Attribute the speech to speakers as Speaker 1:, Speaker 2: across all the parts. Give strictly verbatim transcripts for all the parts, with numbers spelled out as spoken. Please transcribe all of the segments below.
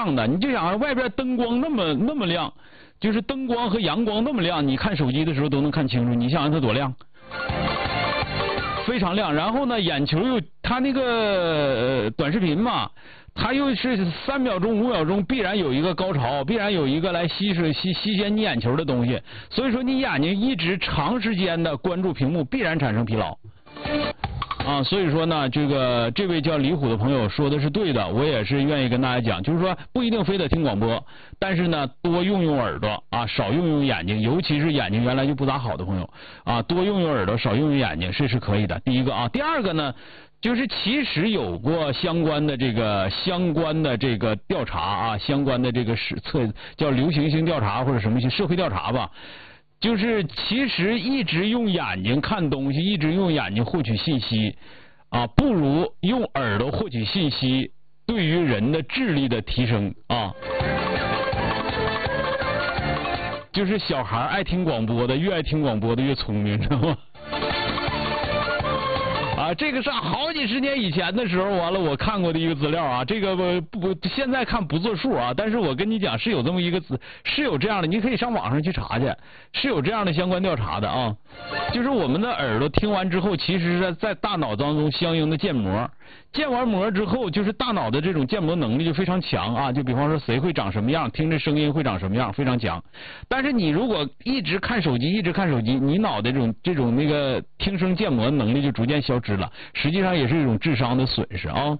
Speaker 1: 亮的。你就想外边灯光那么那么亮，就是灯光和阳光那么亮，你看手机的时候都能看清楚。你想想它多亮，非常亮。然后呢，眼球又它那个呃短视频嘛。它又是三秒钟、五秒钟，必然有一个高潮，必然有一个来吸水、吸吸引你眼球的东西。所以说，你眼睛一直长时间的关注屏幕，必然产生疲劳。啊，所以说呢，这个这位叫李虎的朋友说的是对的，我也是愿意跟大家讲，就是说不一定非得听广播，但是呢，多用用耳朵啊，少用用眼睛，尤其是眼睛原来就不咋好的朋友啊，多用用耳朵，少用用眼睛，这是可以的。第一个啊，第二个呢。就是其实有过相关的这个相关的这个调查啊，相关的这个是测叫流行性调查或者什么社会调查吧。就是其实一直用眼睛看东西，一直用眼睛获取信息啊，不如用耳朵获取信息对于人的智力的提升啊。就是小孩爱听广播的，越爱听广播的越聪明，知道吗？啊，这个上好几十年以前的时候，完了我看过的一个资料啊，这个不不现在看不作数啊，但是我跟你讲是有这么一个资，是有这样的，你可以上网上去查去，是有这样的相关调查的啊，就是我们的耳朵听完之后，其实是在大脑当中相应的建模，建完模之后，就是大脑的这种建模能力就非常强啊，就比方说谁会长什么样，听着声音会长什么样，非常强。但是你如果一直看手机，一直看手机，你脑袋这种这种那个听声建模能力就逐渐消失了，实际上也是一种智商的损失啊。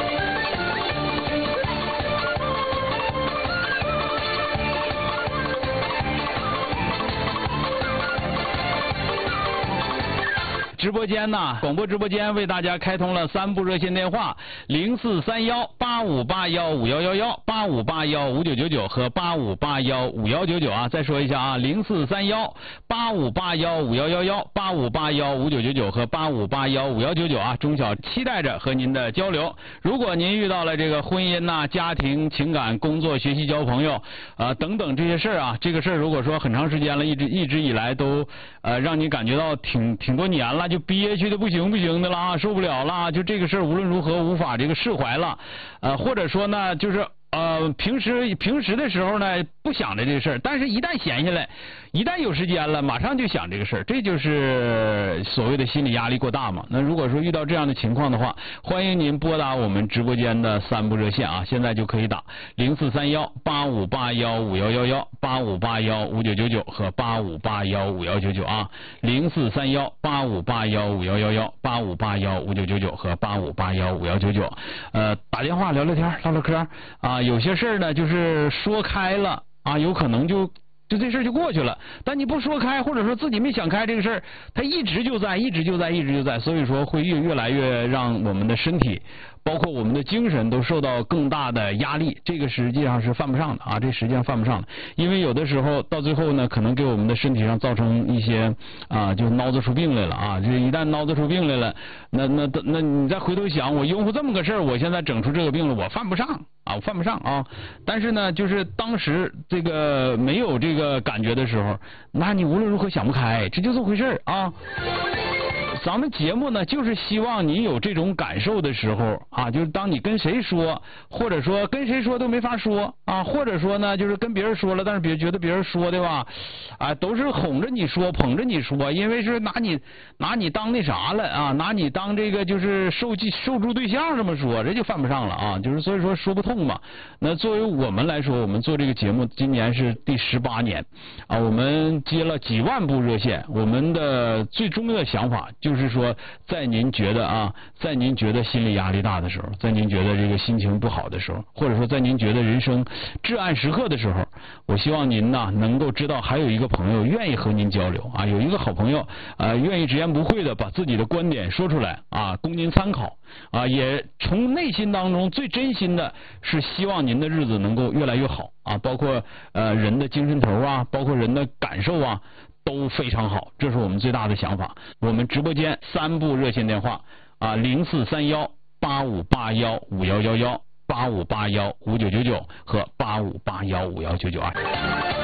Speaker 1: 直播间呢，广播直播间为大家开通了三部热线电话：零四三幺八五八幺五幺幺幺、八五八幺五九九九和八五八幺五幺九九啊。再说一下啊，零四三幺八五八幺五幺幺幺、八五八幺五九九九和八五八幺五幺九九啊。中小期待着和您的交流。如果您遇到了这个婚姻呐、啊、家庭、情感、工作、学习、交朋友啊、呃、等等这些事儿啊，这个事儿如果说很长时间了，一直一直以来都呃让你感觉到挺挺多年了，就憋屈的不行不行的了，受不了了，就这个事儿无论如何无法这个释怀了，呃，或者说呢，就是呃平时平时的时候呢不想着这个事儿，但是一旦闲下来，一旦有时间了，马上就想这个事儿，这就是所谓的心理压力过大嘛。那如果说遇到这样的情况的话，欢迎您拨打我们直播间的三部热线啊，现在就可以打零四三幺八五八幺五幺幺幺、八五八幺五九九九和八五八幺五幺九九啊，零四三幺八五八幺五幺幺幺、八五八幺五九九九和八五八幺五幺九九。呃，打电话聊聊天，唠唠嗑啊，有些事儿呢就是说开了啊，有可能就。就这事儿就过去了，但你不说开，或者说自己没想开这个事儿，它一直就在，一直就在，一直就在，所以说会越越来越让我们的身体，包括我们的精神都受到更大的压力，这个实际上是犯不上的啊，这实际上犯不上的，因为有的时候到最后呢，可能给我们的身体上造成一些啊，就闹得出病来了啊，这一旦闹得出病来了，那那那你再回头想，我应付这么个事儿，我现在整出这个病了，我犯不上啊，我犯不上啊，但是呢，就是当时这个没有这个。这个感觉的时候，那你无论如何想不开，这就这么回事啊。咱们节目呢，就是希望你有这种感受的时候啊，就是当你跟谁说，或者说跟谁说都没法说啊，或者说呢，就是跟别人说了，但是别觉得别人说的吧，啊，都是哄着你说，捧着你说，因为是拿你拿你当那啥了啊，拿你当这个就是受记受助对象这么说，这就犯不上了啊，就是所以说说不通嘛。那作为我们来说，我们做这个节目今年是第十八年啊，我们接了几万部热线，我们的最终的想法就是说，在您觉得啊，在您觉得心理压力大的时候，在您觉得这个心情不好的时候，或者说在您觉得人生至暗时刻的时候，我希望您呢能够知道还有一个朋友愿意和您交流啊，有一个好朋友啊，愿意直言不讳的把自己的观点说出来啊，供您参考啊，也从内心当中最真心的是希望您的日子能够越来越好啊，包括呃人的精神头啊，包括人的感受啊。都非常好，这是我们最大的想法。我们直播间三部热线电话啊，零四三幺八五八幺五幺幺幺、八五八幺五九九九和八五八幺五幺九九二。